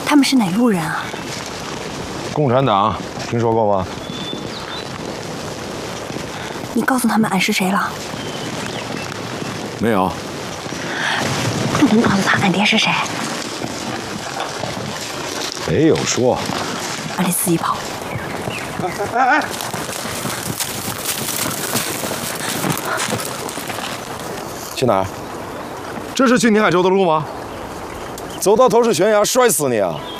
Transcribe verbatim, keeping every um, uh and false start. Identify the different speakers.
Speaker 1: 他们是哪路人啊？
Speaker 2: 共产党，听说过吗？
Speaker 1: 你告诉他们俺是谁了？
Speaker 2: 没有。
Speaker 1: 你告诉他俺爹是谁？
Speaker 2: 没有说。
Speaker 1: 俺得自己跑。
Speaker 2: 哎哎哎！去哪儿？这是去宁海州的路吗？走到头是悬崖，摔死你啊！